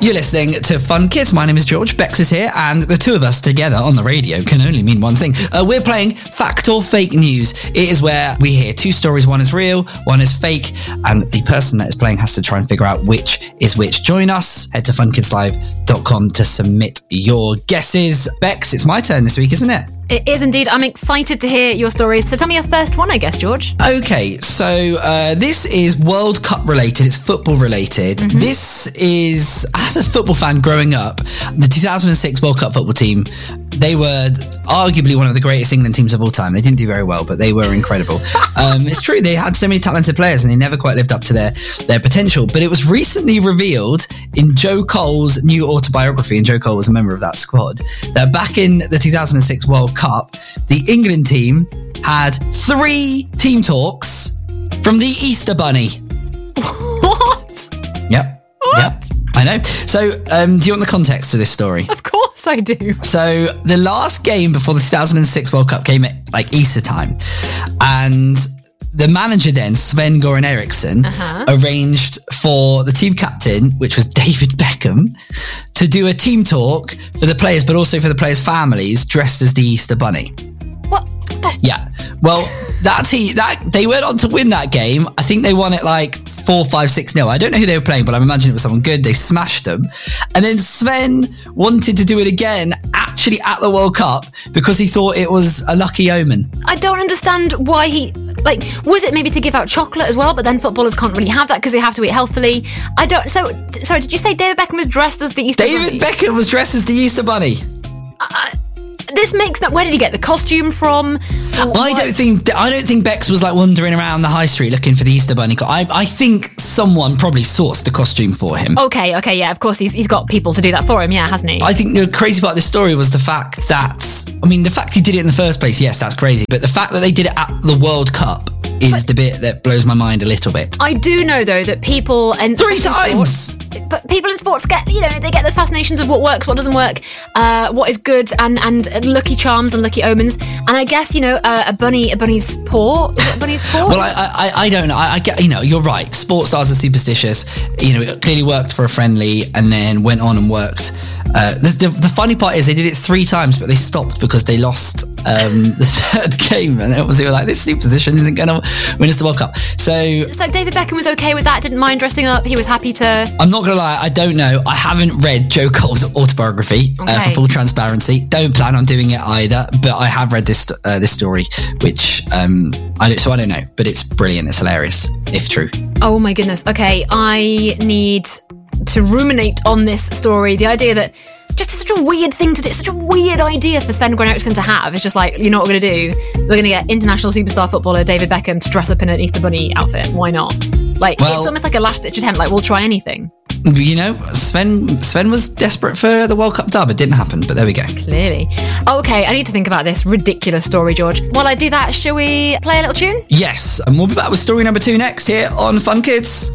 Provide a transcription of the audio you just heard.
You're listening to Fun Kids. My name is George. Bex is here, and the two of us together on the radio can only mean one thing. We're playing Fact or Fake News. It is where we hear two stories. One is real, one is fake, and the person that is playing has to try and figure out which is which. Join us. Head to funkidslive.com to submit your guesses. Bex, it's my turn this week, isn't it? It is indeed. I'm excited to hear your stories. So tell me your first one, I guess, George. Okay, so this is World Cup related. It's football related. Mm-hmm. This is, as a football fan growing up, the 2006 World Cup football team, they were arguably one of the greatest England teams of all time. They didn't do very well, but they were incredible. It's true, they had so many talented players and they never quite lived up to their potential. But it was recently revealed in Joe Cole's new autobiography, and Joe Cole was a member of that squad, that back in the 2006 World Cup, the England team had 3 team talks from the Easter Bunny. What? Yep. What? Yep. I know. So, do you want the context to this story? Of course I do. So, the last game before the 2006 World Cup came at like Easter time, and the manager then, Sven-Göran Eriksson, arranged for the team captain, which was David Beckham, to do a team talk for the players, but also for the players' families, dressed as the Easter Bunny. What? Yeah. Well, they went on to win that game. I think they won it like 4-5-6-0. I don't know who they were playing, but I imagine it was someone good. They smashed them. And then Sven wanted to do it again, actually at the World Cup, because he thought it was a lucky omen. I don't understand why he... Like, was it maybe to give out chocolate as well? But then footballers can't really have that because they have to eat healthily. I don't... So, sorry, did you say David Beckham was dressed as the Easter Bunny? David Beckham was dressed as the Easter Bunny. This makes no... Where did he get the costume from? I don't think Bex was like wandering around the high street looking for the Easter Bunny. I think someone probably sourced the costume for him. Okay, yeah, of course he's got people to do that for him, yeah, hasn't he? I think the crazy part of this story was the fact that, I mean, the fact he did it in the first place, yes, that's crazy. But the fact that they did it at the World Cup is the bit that blows my mind a little bit. I do know, though, that people... and 3 times! But people in sports get, they get those fascinations of what works, what doesn't work, what is good, and lucky charms and lucky omens. And I guess, a bunny's paw. Is it a bunny's paw? Well, I don't know. I get, you're right. Sports stars are superstitious. It clearly worked for a friendly and then went on and worked. The funny part is they did it 3 times, but they stopped because they lost the third game. And they were like, this superstition isn't going to win us the World Cup. So David Beckham was okay with that, didn't mind dressing up. He was happy to... I'm not going to lie, I don't know. I haven't read Joe Cole's autobiography for full transparency. Don't plan on doing it either, but I have read this story, which I don't know, but it's brilliant. It's hilarious, if true. Oh my goodness. Okay, I need to ruminate on this story. The idea that just such a weird thing to do, such a weird idea for Sven-Göran Eriksson to have. It's just like, you know what we're going to do? We're going to get international superstar footballer David Beckham to dress up in an Easter Bunny outfit. Why not? It's almost like a last-ditch attempt, like, we'll try anything. Sven was desperate for the World Cup dub. It didn't happen, but there we go. Clearly. Okay, I need to think about this ridiculous story, George. While I do that, shall we play a little tune? Yes, and we'll be back with story number 2 next here on Fun Kids.